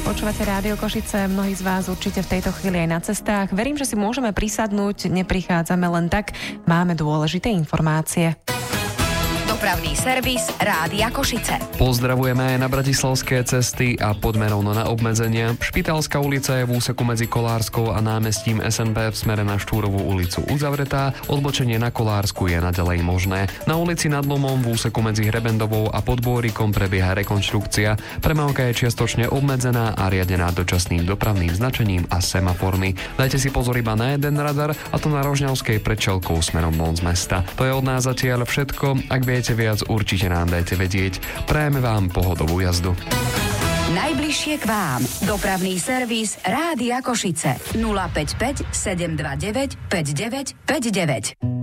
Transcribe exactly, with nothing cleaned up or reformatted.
Počúvate Rádio Košice, mnohí z vás určite v tejto chvíli aj na cestách. Verím, že si môžeme prisadnúť, neprichádzame len tak, máme dôležité informácie. Dopravný servis Rádia Košice. Pozdravujeme aj na bratislavské cesty a poďme rovno na obmedzenia. Špitálska ulica je v úseku medzi Kolárskou a námestím es en bé v smere na Štúrovú ulicu uzavretá, odbočenie na Kolársku je naďalej možné. Na ulici Nad Lomom v úseku medzi Hrebendovou a Podbôrikom prebieha rekonštrukcia. Premávka je čiastočne obmedzená a riadená dočasným dopravným značením a semaformi. Dajte si pozor iba na jeden radar, a to na Rožňavskej pred Čelkou smerom von z mesta. To je od nás zatiaľ všetko. Ak viete viac, určite nám dajte vedieť. Prajeme vám pohodovú jazdu. Najbližšie k vám. Dopravný servis Rádia Košice. nula päť päť sedem dva deväť päť deväť päť deväť.